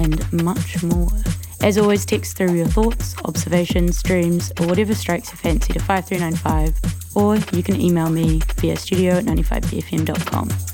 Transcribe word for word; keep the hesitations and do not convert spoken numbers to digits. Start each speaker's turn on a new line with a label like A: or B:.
A: and much more. As always, text through your thoughts, observations, dreams, or whatever strikes your fancy to five three nine five, or you can email me via studio at ninety-five b f m dot com.